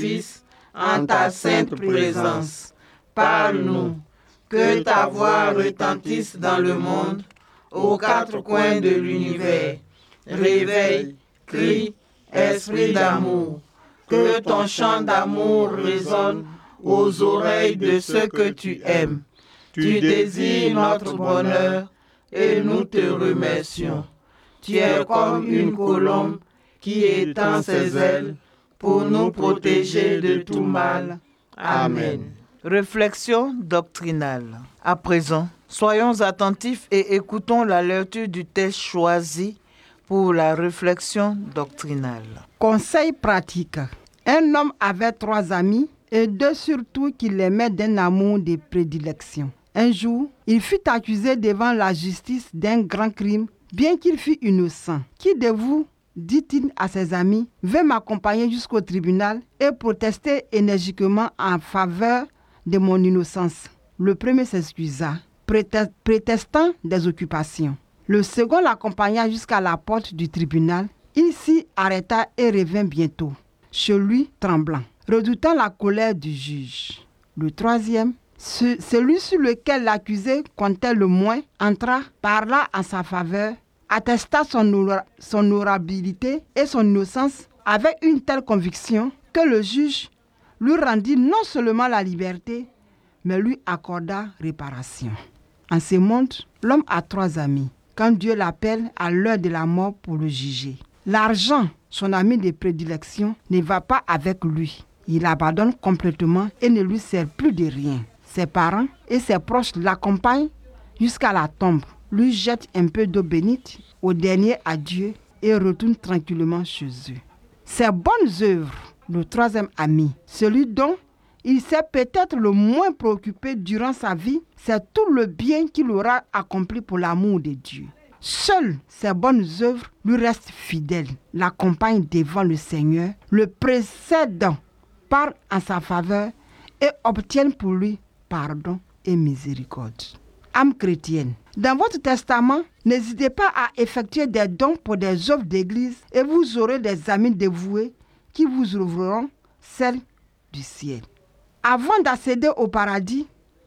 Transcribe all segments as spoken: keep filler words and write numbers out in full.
justice en ta sainte présence. Parle-nous, que ta voix retentisse dans le monde, aux quatre coins de l'univers. Réveille, crie, esprit d'amour, que ton chant d'amour résonne aux oreilles de ceux que tu aimes. Tu désires notre bonheur et nous te remercions. Tu es comme une colombe qui étend ses ailes pour nous protéger de tout mal. Amen. Réflexion doctrinale. À présent, soyons attentifs et écoutons la lecture du texte choisi pour la réflexion doctrinale. Conseil pratique. Un homme avait trois amis et deux surtout qui l'aimaient d'un amour de prédilection. Un jour, il fut accusé devant la justice d'un grand crime, bien qu'il fût innocent. Qui de vous, dit-il à ses amis, veut m'accompagner jusqu'au tribunal et protester énergiquement en faveur de mon innocence? Le premier s'excusa, prétestant des occupations. Le second l'accompagna jusqu'à la porte du tribunal. Il s'y arrêta et revint bientôt, chez lui tremblant, redoutant la colère du juge. Le troisième, celui sur lequel l'accusé comptait le moins, entra, parla en sa faveur, attesta son, ora- son honorabilité et son innocence avec une telle conviction que le juge lui rendit non seulement la liberté, mais lui accorda réparation. En ce monde, l'homme a trois amis, quand Dieu l'appelle à l'heure de la mort pour le juger. L'argent, son ami de prédilection, ne va pas avec lui. Il l'abandonne complètement et ne lui sert plus de rien. Ses parents et ses proches l'accompagnent jusqu'à la tombe, lui jettent un peu d'eau bénite au dernier adieu et retournent tranquillement chez eux. Ses bonnes œuvres, le troisième ami, celui dont il s'est peut-être le moins préoccupé durant sa vie, c'est tout le bien qu'il aura accompli pour l'amour de Dieu. Seules ses bonnes œuvres lui restent fidèles, l'accompagnent devant le Seigneur, le précèdent, parlent en sa faveur et obtiennent pour lui pardon et miséricorde. Âme chrétienne, dans votre testament, n'hésitez pas à effectuer des dons pour des œuvres d'église et vous aurez des amis dévoués qui vous ouvriront celles du ciel. Avant d'accéder au paradis,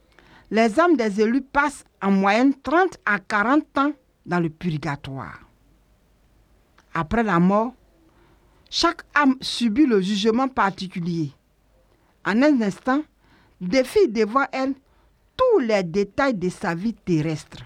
les âmes des élus passent en moyenne trente à quarante ans dans le purgatoire. Après la mort, chaque âme subit le jugement particulier. En un instant, défile devant elle tous les détails de sa vie terrestre.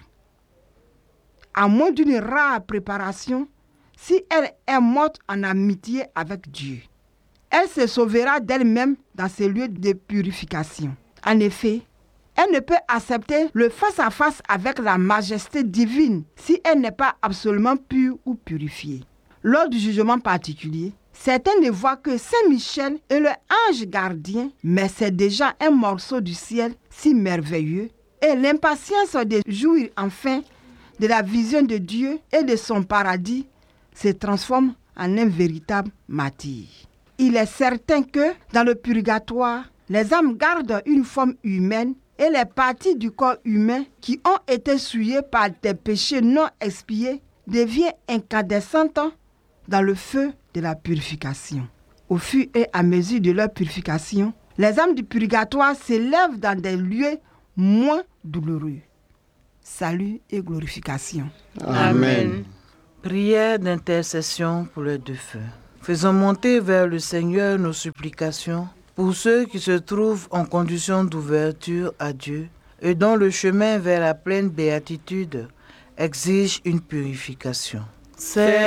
À moins d'une rare préparation, si elle est morte en amitié avec Dieu, elle se sauvera d'elle-même dans ces lieux de purification. En effet, elle ne peut accepter le face-à-face avec la majesté divine si elle n'est pas absolument pure ou purifiée. Lors du jugement particulier, certains ne voient que Saint-Michel et le ange gardien, mais c'est déjà un morceau du ciel si merveilleux et l'impatience de jouir enfin de la vision de Dieu et de son paradis se transforme en un véritable martyr. Il est certain que dans le purgatoire, les âmes gardent une forme humaine et les parties du corps humain qui ont été souillées par des péchés non expiés deviennent incandescentes dans le feu de la purification. Au fur et à mesure de leur purification, les âmes du purgatoire s'élèvent dans des lieux moins douloureux. Salut et glorification. Amen. Prière d'intercession pour les défunts. Faisons monter vers le Seigneur nos supplications pour ceux qui se trouvent en condition d'ouverture à Dieu et dont le chemin vers la pleine béatitude exige une purification. C'est